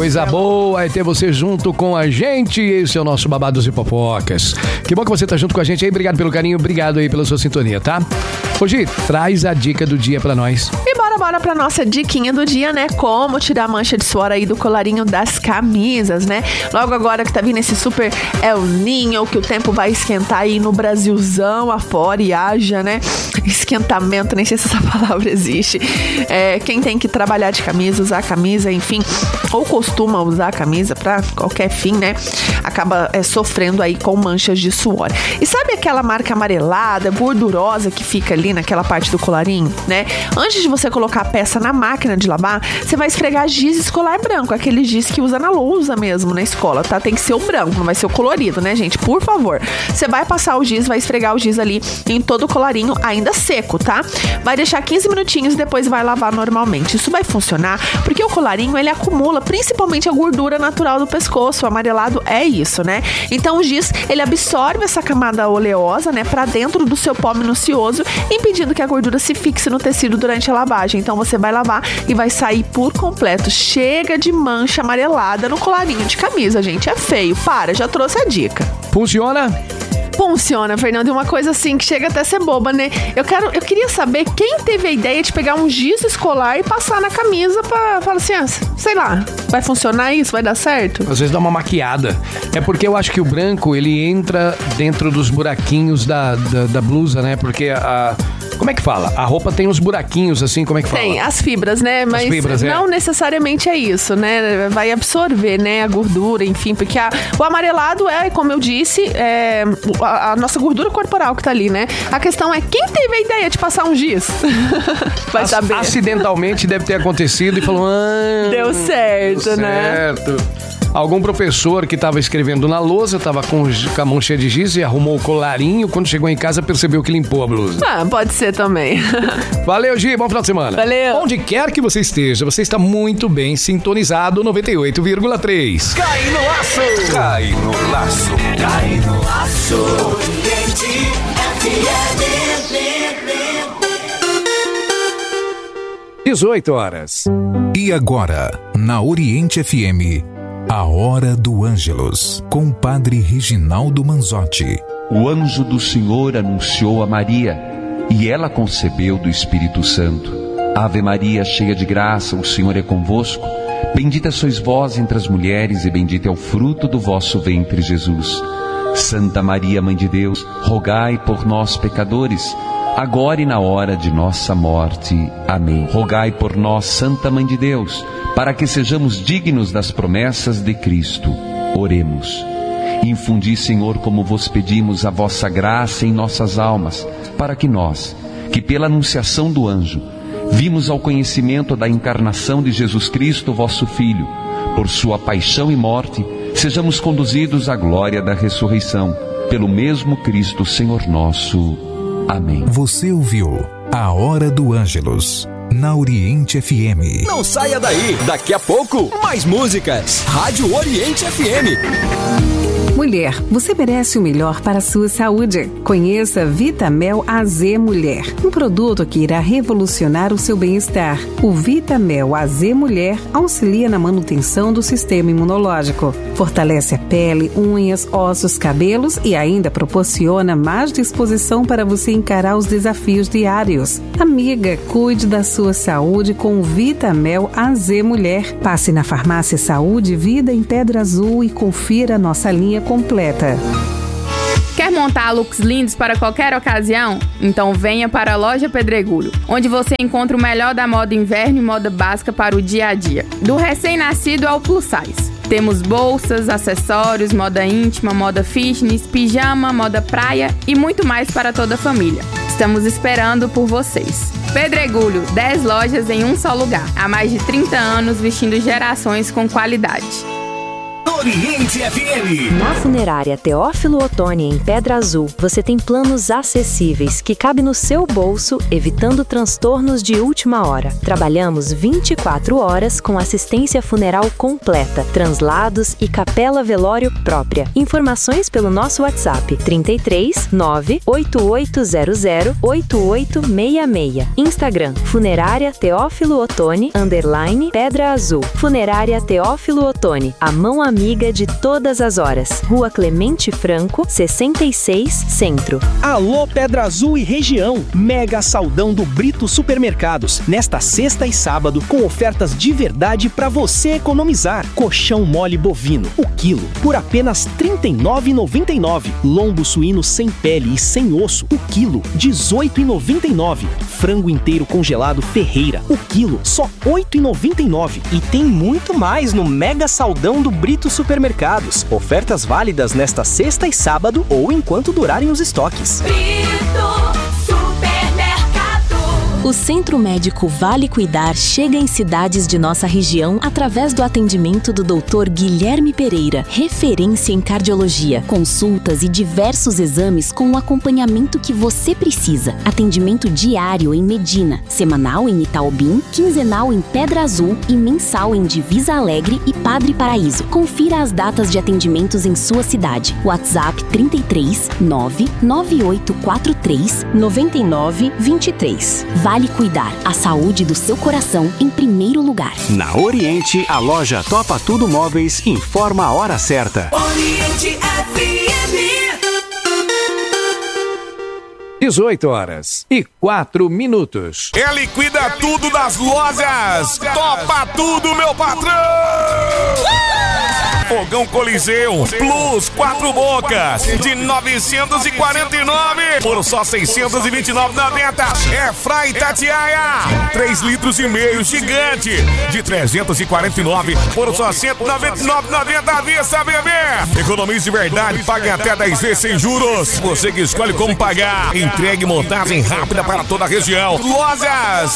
Coisa boa é ter você junto com a gente. Esse é o nosso Babados e Fofocas. Que bom que você tá junto com a gente aí. Obrigado pelo carinho, obrigado aí pela sua sintonia, tá? Hoje, traz a dica do dia pra nós. E bora pra nossa diquinha do dia, né? Como tirar a mancha de suor aí do colarinho das camisas, né? Logo agora que tá vindo esse super El Niño, que o tempo vai esquentar aí no Brasilzão afora e haja, né? Esquentamento, nem sei se essa palavra existe. Quem tem que trabalhar de camisa, usar camisa, enfim, ou costuma usar a camisa pra qualquer fim, né? Acaba sofrendo aí com manchas de suor. E sabe aquela marca amarelada, gordurosa que fica ali naquela parte do colarinho, né? Antes de você colocar a peça na máquina de lavar, você vai esfregar giz escolar branco, aquele giz que usa na lousa mesmo na escola, tá? Tem que ser o branco, não vai ser o colorido, né, gente? Por favor. Você vai passar o giz, vai esfregar o giz ali em todo o colarinho, ainda seco, tá? Vai deixar 15 minutinhos e depois vai lavar normalmente. Isso vai funcionar porque o colarinho, ele acumula principalmente a gordura natural do pescoço. O amarelado é isso, né? Então o giz, ele absorve essa camada oleosa, né, pra dentro do seu pó minucioso, impedindo que a gordura se fixe no tecido durante a lavagem. Então você vai lavar e vai sair por completo. Chega de mancha amarelada no colarinho de camisa, gente. É feio. Para, já trouxe a dica. Funciona? Funciona, Fernando. E uma coisa assim que chega até a ser boba, né? Eu queria saber quem teve a ideia de pegar um giz escolar e passar na camisa pra falar assim, sei lá, vai funcionar isso? Vai dar certo? Às vezes dá uma maquiada. É porque eu acho que o branco, ele entra dentro dos buraquinhos da blusa, né? Porque como é que fala? A roupa tem uns buraquinhos assim, como é que fala? Tem, as fibras, né? Mas as fibras, não necessariamente é isso, né? Vai absorver, né? A gordura, enfim, porque o amarelado como eu disse, a nossa gordura corporal que tá ali, né? A questão é quem teve a ideia de passar um giz? Vai saber. Acidentalmente deve ter acontecido e falou... deu certo, né? Algum professor que estava escrevendo na lousa, estava com a mão cheia de giz e arrumou o colarinho. Quando chegou em casa, percebeu que limpou a blusa. Pode ser também. Valeu, Gi. Bom final de semana. Valeu. Onde quer que você esteja, você está muito bem sintonizado 98,3. Cai no laço. Cai no laço. Cai no laço. Oriente FM. 18 horas. E agora, na Oriente FM, a Hora do Ângelus, com o Padre Reginaldo Manzotti. O anjo do Senhor anunciou a Maria, e ela concebeu do Espírito Santo. Ave Maria, cheia de graça, o Senhor é convosco. Bendita sois vós entre as mulheres, e bendito é o fruto do vosso ventre, Jesus. Santa Maria, Mãe de Deus, rogai por nós, pecadores, agora e na hora de nossa morte. Amém. Rogai por nós, Santa Mãe de Deus, para que sejamos dignos das promessas de Cristo. Oremos. Infundi, Senhor, como vos pedimos, a vossa graça em nossas almas, para que nós, que pela anunciação do anjo, vimos ao conhecimento da encarnação de Jesus Cristo, vosso Filho, por sua paixão e morte, sejamos conduzidos à glória da ressurreição, pelo mesmo Cristo, Senhor nosso. Amém. Você ouviu a Hora do Ângelus, na Oriente FM. Não saia daí, daqui a pouco, mais músicas. Rádio Oriente FM. Mulher, você merece o melhor para a sua saúde. Conheça Vitamel AZ Mulher, um produto que irá revolucionar o seu bem-estar. O Vitamel AZ Mulher auxilia na manutenção do sistema imunológico, fortalece a pele, unhas, ossos, cabelos e ainda proporciona mais disposição para você encarar os desafios diários. Amiga, cuide da sua saúde com o Vitamel AZ Mulher. Passe na Farmácia Saúde Vida em Pedra Azul e confira a nossa linha completa. Quer montar looks lindos para qualquer ocasião? Então venha para a Loja Pedregulho, onde você encontra o melhor da moda inverno e moda básica para o dia a dia, do recém-nascido ao plus size. Temos bolsas, acessórios, moda íntima, moda fitness, pijama, moda praia e muito mais para toda a família. Estamos esperando por vocês. Pedregulho, 10 lojas em um só lugar. Há mais de 30 anos vestindo gerações com qualidade. Oriente FM. Na Funerária Teófilo Otoni, em Pedra Azul, você tem planos acessíveis que cabem no seu bolso, evitando transtornos de última hora. Trabalhamos 24 horas com assistência funeral completa, translados e capela velório própria. Informações pelo nosso WhatsApp 33 98800 8866. Instagram Funerária Teófilo Otoni _ Pedra Azul. Funerária Teófilo Otoni, a mão amiga de todas as horas. Rua Clemente Franco, 66, Centro. Alô Pedra Azul e região. Mega Saldão do Brito Supermercados. Nesta sexta e sábado, com ofertas de verdade para você economizar. Colchão mole bovino, o quilo, por apenas R$ 39,99. Lombo suíno sem pele e sem osso, o quilo, R$ 18,99. Frango inteiro congelado Ferreira, o quilo, só R$ 8,99. E tem muito mais no Mega Saldão do Brito Supermercados. Ofertas válidas nesta sexta e sábado ou enquanto durarem os estoques. O Centro Médico Vale Cuidar chega em cidades de nossa região através do atendimento do Dr. Guilherme Pereira, referência em cardiologia, consultas e diversos exames com o acompanhamento que você precisa. Atendimento diário em Medina, semanal em Itaobim, quinzenal em Pedra Azul e mensal em Divisa Alegre e Padre Paraíso. Confira as datas de atendimentos em sua cidade. WhatsApp 33 99843 9923. Vale Cuidar, a saúde do seu coração em primeiro lugar. Na Oriente, a loja Topa Tudo Móveis informa a hora certa. Oriente FM. 18h04. É Liquida Tudo das lojas. Topa Tudo, meu patrão. Fogão Coliseu Plus 4 bocas de 949 por só 629,90. É Fry Tatiaia 3 litros e meio gigante de 349 por só 199,90 à vista, bebê. Economize de verdade, pague até 10 vezes sem juros. Você que escolhe como pagar. Entregue montagem rápida para toda a região. Lojas